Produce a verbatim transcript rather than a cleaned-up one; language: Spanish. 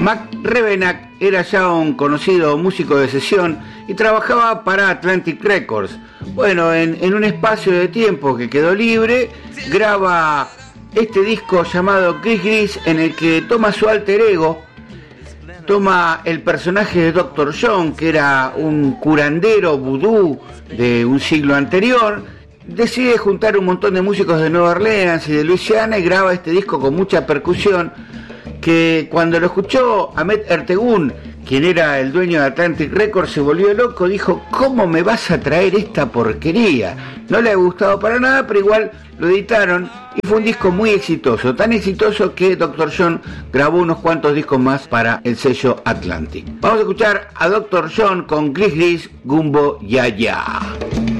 Mac Rebennack era ya un conocido músico de sesión y trabajaba para Atlantic Records. Bueno, en, en un espacio de tiempo que quedó libre, graba este disco llamado Gris Gris, en el que toma su alter ego, toma el personaje de doctor John, que era un curandero vudú de un siglo anterior, decide juntar un montón de músicos de Nueva Orleans y de Luisiana y graba este disco con mucha percusión, que cuando lo escuchó Ahmet Ertegun, quien era el dueño de Atlantic Records, se volvió loco, dijo: ¿cómo me vas a traer esta porquería? No le ha gustado para nada, pero igual lo editaron y fue un disco muy exitoso, tan exitoso que doctor John grabó unos cuantos discos más para el sello Atlantic. Vamos a escuchar a doctor John con Gris Gris, Gumbo Ya Ya.